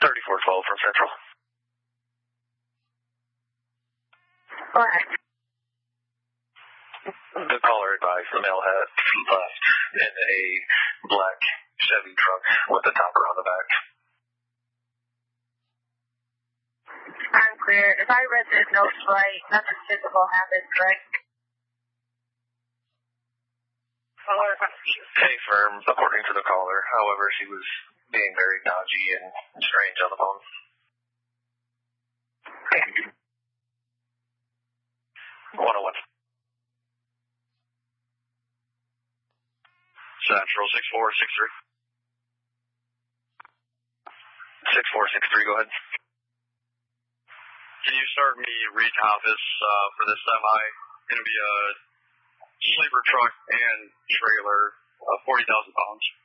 3412 from Central. Black. The caller advised the male had left in a black Chevy truck with a topper on the back. I'm clear. If I read this note right, nothing physical happened, correct? Hey, firm, according to the caller. However, she was being very dodgy and strange on the phone. Okay. 101. Central 6463. 6463, go ahead. Can you start me recount this for this semi? Going to be a sleeper truck and trailer, 40,000 pounds.